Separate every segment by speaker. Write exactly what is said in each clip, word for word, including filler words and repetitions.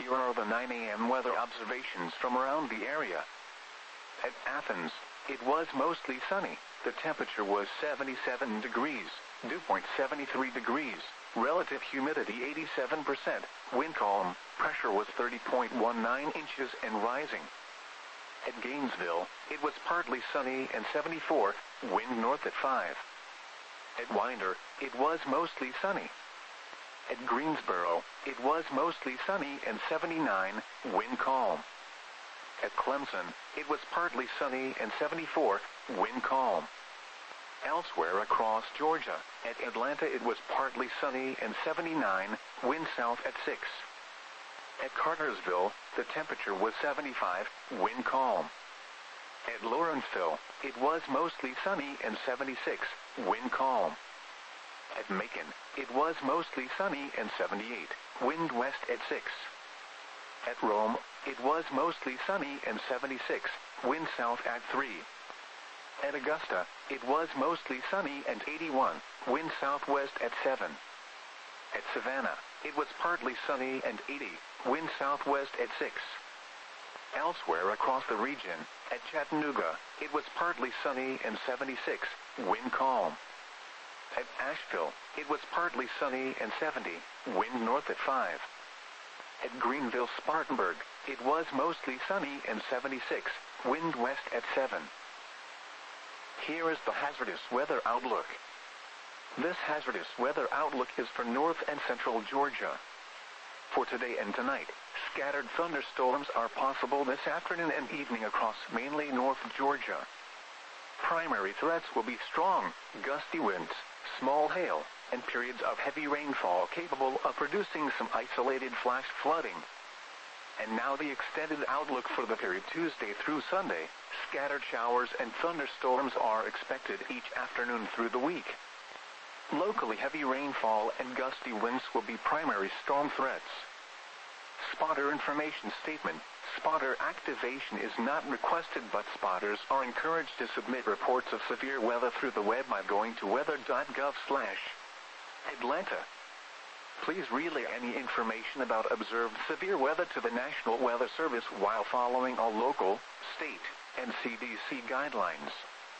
Speaker 1: Here are the nine A M weather observations from around the area. At Athens, it was mostly sunny. The temperature was seventy-seven degrees, dew point seventy-three degrees, relative humidity eighty-seven percent, wind calm, pressure was thirty point one nine inches and rising. At Gainesville, it was partly sunny and seventy-four, wind north at five. At Winder, it was mostly sunny. At Greensboro, it was mostly sunny and seventy-nine, wind calm. At Clemson, it was partly sunny and seventy-four, wind calm. Elsewhere across Georgia, at Atlanta it was partly sunny and seventy-nine, wind south at six. At Cartersville, the temperature was seventy-five, wind calm. At Lawrenceville, it was mostly sunny and seventy-six, wind calm. At Macon, it was mostly sunny and seventy-eight, wind west at six. At Rome, it was mostly sunny and seventy-six, wind south at three. At Augusta, it was mostly sunny and eighty-one, wind southwest at seven. At Savannah, it was partly sunny and eighty, wind southwest at six. Elsewhere across the region, at Chattanooga, it was partly sunny and seventy-six, wind calm. At Asheville, it was partly sunny and seventy, wind north at five. At Greenville-Spartanburg, it was mostly sunny and seventy-six, wind west at seven. Here is the hazardous weather outlook. This hazardous weather outlook is for north and central Georgia. For today and tonight, scattered thunderstorms are possible this afternoon and evening across mainly north Georgia. Primary threats will be strong, gusty winds, small hail, and periods of heavy rainfall capable of producing some isolated flash flooding. And now the extended outlook for the period Tuesday through Sunday. Scattered showers and thunderstorms are expected each afternoon through the week. Locally heavy rainfall and gusty winds will be primary storm threats. Spotter information statement. Spotter activation is not requested, but spotters are encouraged to submit reports of severe weather through the web by going to weather dot gov slash Atlanta. Please relay any information about observed severe weather to the National Weather Service while following all local, state, and C D C guidelines.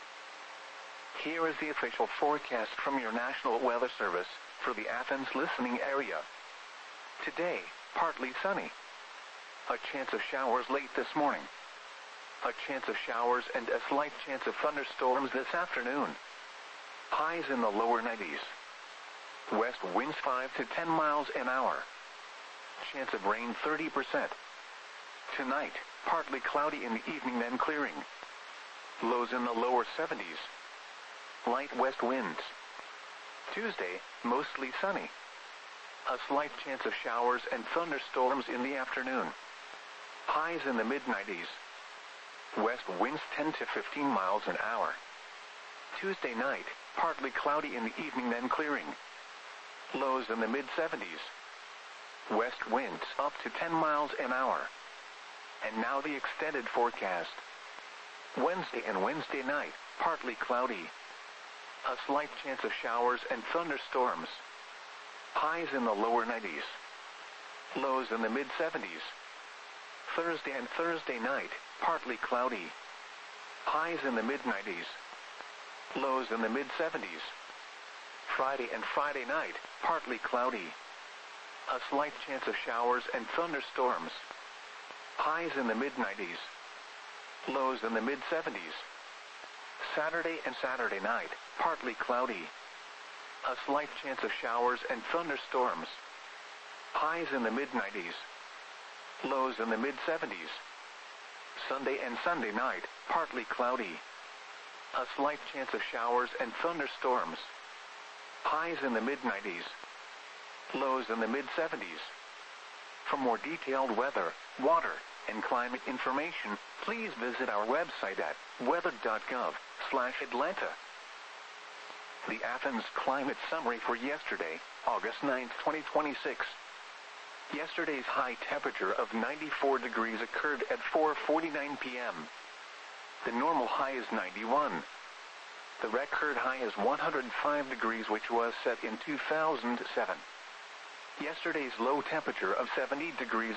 Speaker 1: Here is the official forecast from your National Weather Service for the Athens listening area. Today, partly sunny. A chance of showers late this morning. A chance of showers and a slight chance of thunderstorms this afternoon. Highs in the lower nineties. West winds five to ten miles an hour. Chance of rain thirty percent. Tonight, partly cloudy in the evening then clearing. Lows in the lower seventies. Light west winds. Tuesday, mostly sunny. A slight chance of showers and thunderstorms in the afternoon. Highs in the mid nineties. West winds ten to fifteen miles an hour. Tuesday night, partly cloudy in the evening then clearing. Lows in the mid seventies. West winds up to ten miles an hour. And now the extended forecast. Wednesday and Wednesday night, partly cloudy. A slight chance of showers and thunderstorms. Highs in the lower nineties. Lows in the mid seventies. Thursday and Thursday night, partly cloudy. Highs in the mid nineties. Lows in the mid seventies. Friday and Friday night, partly cloudy. A slight chance of showers and thunderstorms. Highs in the mid nineties. Lows in the mid seventies. Saturday and Saturday night, partly cloudy. A slight chance of showers and thunderstorms. Highs in the mid nineties. Lows in the mid seventies. Sunday and Sunday night, partly cloudy. A slight chance of showers and thunderstorms. Highs in the mid nineties. Lows in the mid seventies. For more detailed weather, water, and climate information, please visit our website at weather dot gov slash Atlanta. The Athens Climate Summary for yesterday, August ninth, twenty twenty-six. Yesterday's high temperature of ninety-four degrees occurred at four forty-nine p m The normal high is ninety-one. The record high is one hundred five degrees, which was set in two thousand seven. Yesterday's low temperature of seventy degrees